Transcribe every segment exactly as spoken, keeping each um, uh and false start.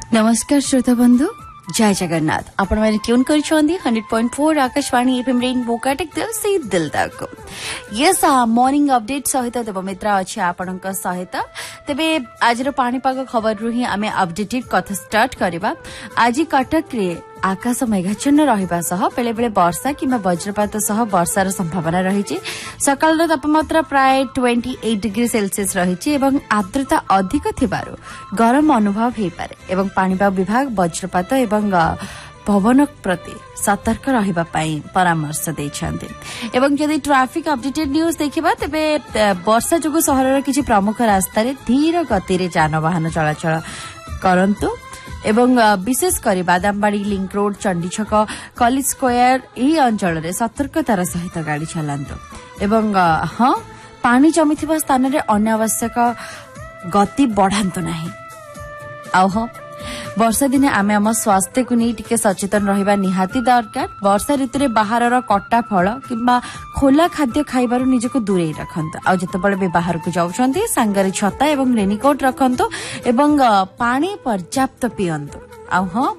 नमस्कार श्रोता बंधु जय जगन्नाथ आपण मैंने ट्यून कर hundred point four Akashvani FM rainbow काटेक दिल से दिल तक यस मॉर्निंग अपडेट सहित देवमित्रा अच्छे आपण सहित तेबे आज पाणीपाग खबर रु ही आमे अपडेटेड कथा स्टार्ट करबा। आज कटक रे आकाश मेघाच्छन्न रहिबा सह बेले बेले वर्षा किंबा वज्रपात सह वर्षार संभावना रही। सकाल तापमात्रा प्राय अट्ठाईस डिग्री सेल्सियस रही एवं आर्द्रता अधिक थिबारु गरम अनुभव हे पारे एवं पाणीपाग विभाग वज्रपात एवं पवन प्रति सतर्क रहिबा पई परामर्श दैछन्ते। एवं यदि ट्रैफिक अपडेटेड न्यूज देखिबा तेबे वर्षा जोगु शहरर किछि प्रमुख रास्ता रे धीर गति रे यानवाहन चलाचल करंतु एवं विशेष कर Badambadi link road चंडीछक college square यही अंचल रे सतर्कतार सहित गाड़ी चलांतु एवं हाँ पानी जमिथिबा स्थान रे अनावश्यक गति बढ़ांतु नाही। आउ हाँ वर्षा दिने आमे आम स्वास्थ्य को नहीं टिके सचेतन रहिबा निहाती दरकार। वर्षा ऋतु रे बाहरर कटा फल किंबा खोला खाद्य खाइबारु निजको दूरे रखंतु। आ जतबेले भी बाहर को जाउछन्ती सांगरे छता एवं रेनिकोट रखंतु एवं पानी पर्याप्त पियंतु। आ हाँ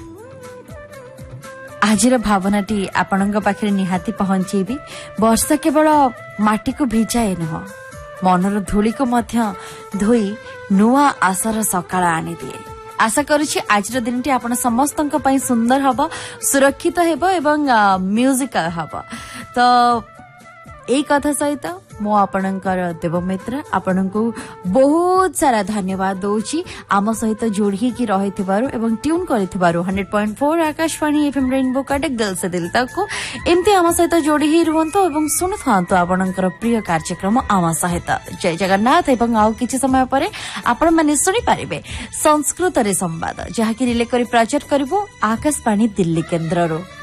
आजिर भावनाटी आपणଙ୍କ पाखरे निहाती पहुंचेबी। वर्षा केवल माटी को भिजाए न मनर धूली को मध्य धोई नुआ आशार सकाळ आनी दिए। आशा करुछि आज दिन टी आपण समस्तंक पई सुंदर हबो सुरक्षित हेबो एवं म्यूजिकल हबो। तो एई कथा सहित मो आपणकर देवमित्र आपणको बहुत सारा धन्यवाद दोछि आम सहित जोड़ी की रहिथिबारु एवं tune करिथिबारु hundred point four Akashvani FM rainbow काटेक दिल से दिल तक को एमती आम सहित जोड़ी ही रुहंतो एवं सुनुथांतो आपणकर प्रिय कार्यक्रम आम सहित। जय जगन्नाथ। एवं आउ किछि समय परे आपण माने सुनि पारिबे संस्कृत रे संवाद जहा कि रिले करी प्रचार करबो आकाशवाणी दिल्ली केंद्ररो।